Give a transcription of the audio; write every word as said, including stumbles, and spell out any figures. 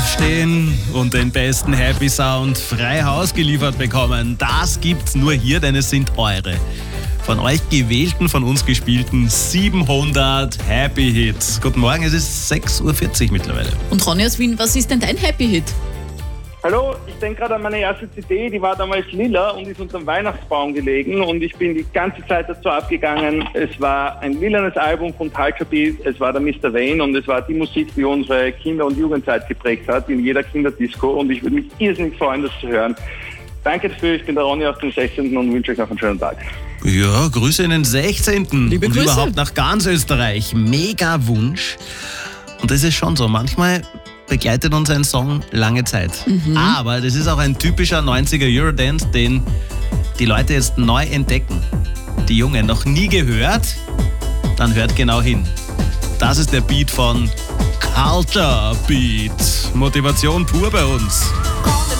aufstehen und den besten Happy Sound frei Haus geliefert bekommen. Das gibt's nur hier, denn es sind eure von euch gewählten, von uns gespielten siebenhundert Happy Hits. Guten Morgen, es ist sechs Uhr vierzig mittlerweile. Und Ronny aus Wien, was ist denn dein Happy Hit? Hallo, ich denke gerade an meine erste C D, die war damals lila und ist unter dem Weihnachtsbaum gelegen und ich bin die ganze Zeit dazu abgegangen. Es war ein lilanes Album von Culture Beat, es war der Mister Wayne und es war die Musik, die unsere Kinder- und Jugendzeit geprägt hat, in jeder Kinderdisco, und ich würde mich irrsinnig freuen, das zu hören. Danke dafür, ich bin der Ronny aus dem sechzehnten und wünsche euch noch einen schönen Tag. Ja, Grüße in den sechzehnten Liebe und Grüße. überhaupt nach ganz Österreich. Mega Wunsch. Und das ist schon so, manchmal begleitet uns ein Song lange Zeit. Mhm. Aber das ist auch ein typischer neunziger Eurodance, den die Leute jetzt neu entdecken. Die Jungen noch nie gehört, dann hört genau hin. Das ist der Beat von Culture Beat. Motivation pur bei uns. On the